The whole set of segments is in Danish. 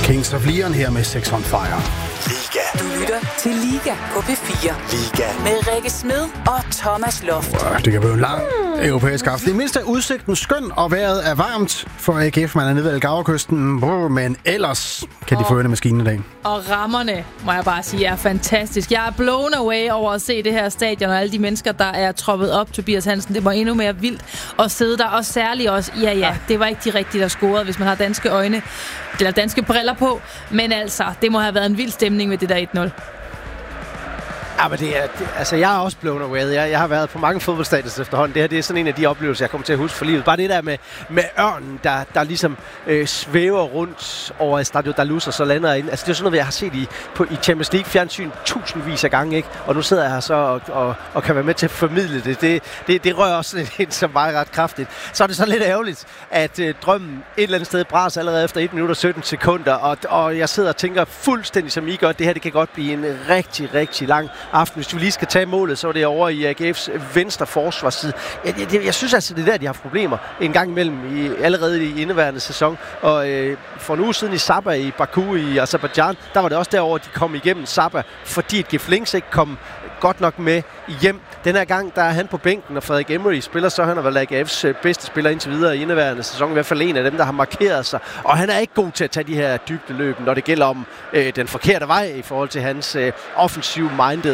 Kings of Leon her med Sex on Fire. Liga. Du lytter til Liga på P4. Liga. Med Rikke Smed og Thomas Loft. Det kan blive en lang europæisk aften. I mindst er udsigten skøn, og vejret er varmt for AGF. Man er nede ved Algarvekysten, men ellers kan de få ørende maskinen i dag. Og rammerne, må jeg bare sige, er fantastisk. Jeg er blown away over at se det her stadion og alle de mennesker, der er troppet op. Tobias Hansen, det var endnu mere vildt at sidde der. Og særligt også, det var ikke de rigtige, der scorede, hvis man har danske øjne eller danske briller på. Men altså, det må have været en vild stemning med det der 1-0. Ja, men altså, jeg er også blown away. Jeg har været på mange fodboldstadions efterhånden. Det her, det er sådan en af de oplevelser, jeg kommer til at huske for livet. Bare det der med ørnen, der ligesom svæver rundt over Estadio da Luz og så lander ind. Altså, det er sådan noget, jeg har set i Champions League fjernsyn tusindvis af gange, ikke? Og nu sidder jeg her så og kan være med til at formidle det. Det rører også lidt så meget ret kraftigt. Så er det så lidt ærgerligt, at drømmen et eller andet sted bræs allerede efter 1 minut og 17 sekunder. Og jeg sidder og tænker fuldstændig som I gør, det her det kan godt blive en rigtig, rigtig lang aften. Hvis du lige skal tage målet, så er det over i AGF's venstre forsvarsside. Jeg synes altså, det er der, de har haft problemer en gang imellem allerede i indeværende sæson. Og for en uge siden i Sabah i Baku i Azerbaijan, der var det også derovre, de kom igennem Sabah, fordi et Gif Links ikke kom godt nok med hjem. Den her gang, der er han på bænken, og Frederik Emery spiller, så han har været AGF's bedste spiller indtil videre i indeværende sæson. I hvert fald en af dem, der har markeret sig. Og han er ikke god til at tage de her dybdeløb, når det gælder om den forkerte vej i forhold til hans offensiv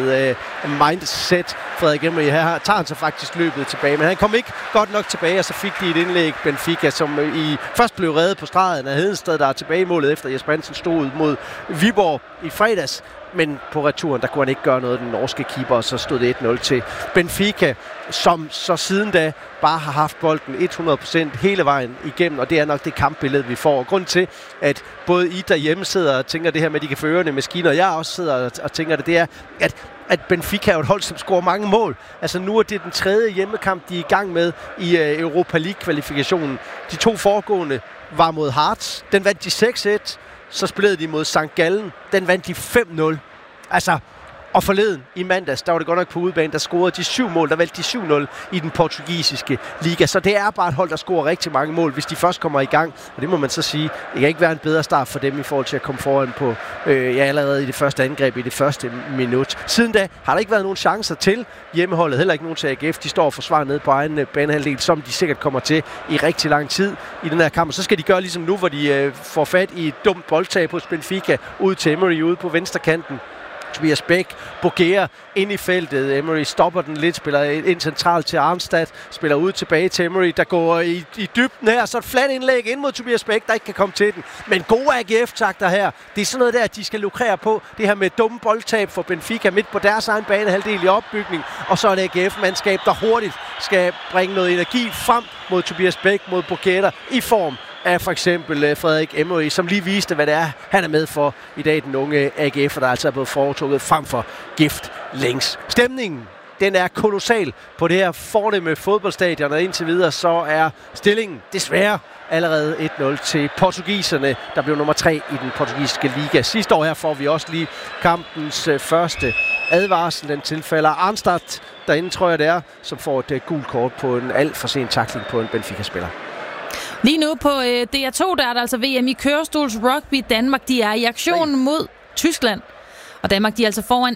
mindset. Frederik Emery her tager han så faktisk løbet tilbage, men han kom ikke godt nok tilbage, og så fik de et indlæg, Benfica, som først blev reddet på stregen af Hedensted, der er tilbage i målet efter Jesper Hansen stod ud mod Viborg i fredags. Men på returen, der kunne han ikke gøre noget, den norske keeper, og så stod det 1-0 til Benfica, som så siden da bare har haft bolden 100% hele vejen igennem, og det er nok det kampbillede, vi får. Og grunden til, at både I derhjemme sidder og tænker det her med, at de kan få ørerne i maskiner, og jeg også sidder og tænker det er, at Benfica er jo et hold, som scorer mange mål. Altså nu er det den 3. hjemmekamp, de er i gang med i Europa League-kvalifikationen. De 2 foregående var mod Hearts. Den vandt de 6-1. Så spillede de mod St. Gallen. Den vandt de 5-0. Altså, og forleden i mandags, der var det godt nok på udebane, der scorede de 7 mål. Der valgte de 7-0 i den portugisiske liga. Så det er bare et hold, der scorer rigtig mange mål, hvis de først kommer i gang. Og det må man så sige, det kan ikke være en bedre start for dem i forhold til at komme foran på allerede i det første angreb i det første minut. Siden da har der ikke været nogen chancer til hjemmeholdet. Heller ikke nogen til AGF. De står og forsvarer ned på egen banehalvdel, som de sikkert kommer til i rigtig lang tid i den her kamp. Og så skal de gøre ligesom nu, hvor de får fat i et dumt boldtab hos Benfica ud til Emery ude på venstrekanten. Tobias Bæk, Bogea ind i feltet. Emery stopper den lidt, spiller ind centralt til Armstad, spiller ud tilbage til Emery, der går i dybden her, så et fladt indlæg ind mod Tobias Bæk, der ikke kan komme til den. Men gode AGF-takter her. Det er sådan noget der, de skal lukrere på. Det her med dumme boldtab for Benfica midt på deres egen banehalvdel i opbygning, og så er det AGF-mandskab, der hurtigt skal bringe noget energi frem mod Tobias Bæk, mod Bogea i form af for eksempel Frederik Emery, som lige viste, hvad det er, han er med for i dag, den unge AGF, der altså er blevet foretrukket frem for Gift Links. Stemningen, den er kolossal på det her fornemme fodboldstadion, og indtil videre så er stillingen desværre allerede 1-0 til portugiserne, der blev nummer 3 i den portugisiske liga. Sidste år her får vi også lige kampens første advarsel. Den tilfælder Arnstad, derinde tror jeg det er, som får et gult kort på en alt for sen tackling på en Benfica-spiller. Lige nu på DR2, der er der altså VM i kørestols rugby. Danmark, de er i aktionen mod Tyskland. Og Danmark, de er altså foran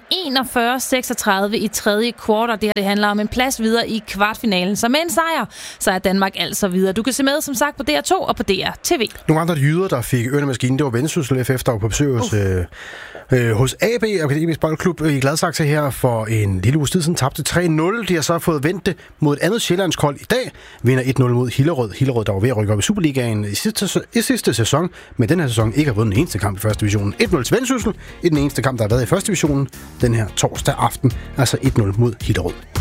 41-36 i tredje kvartal. Det her, det handler om en plads videre i kvartfinalen. Så med en sejr, så er Danmark altså videre. Du kan se med, som sagt, på DR2 og på DR TV. Nogle andre jyder, der fik ørerne maskinen, det var Vendsyssel FF, der var på besøg hos AB, Akademisk Boldklub i Gladsaxe her for en lille uge tid siden, tabte 3-0. De har så fået vendt det mod et andet sjællandsk hold i dag. Vinder 1-0 mod Hillerød. Hillerød, der var ved at rykke op i Superligaen i sidste sæson, men den her sæson ikke har vundet den eneste kamp i første divisionen. 1-0 til Vendsyssel i den eneste kamp, der har været i første divisionen den her torsdag aften. Altså 1-0 mod Hillerød.